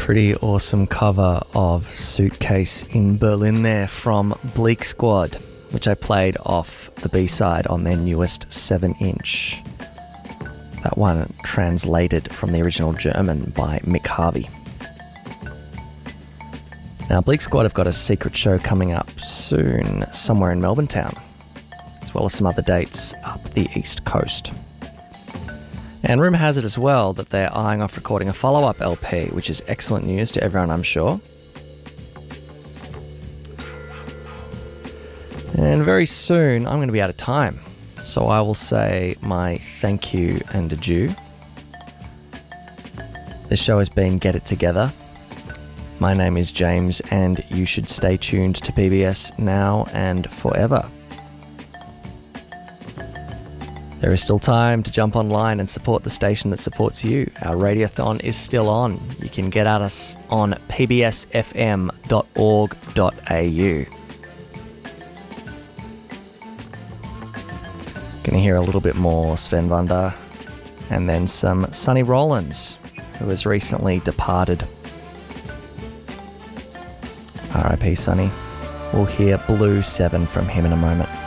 Pretty awesome cover of Suitcase in Berlin there from Bleak Squad, which I played off the B-side on their newest 7-inch. That one translated from the original German by Mick Harvey. Now, Bleak Squad have got a secret show coming up soon, somewhere in Melbourne town, as well as some other dates up the East Coast. And rumour has it as well that they're eyeing off recording a follow-up LP, which is excellent news to everyone, I'm sure. And very soon, I'm going to be out of time. So I will say my thank you and adieu. This show has been Get It Together. My name is James, and you should stay tuned to PBS now and forever. There is still time to jump online and support the station that supports you. Our radiothon is still on. You can get at us on pbsfm.org.au. Gonna hear a little bit more Sven Vander, and then some Sonny Rollins, who has recently departed. R.I.P. Sonny. We'll hear Blue 7 from him in a moment.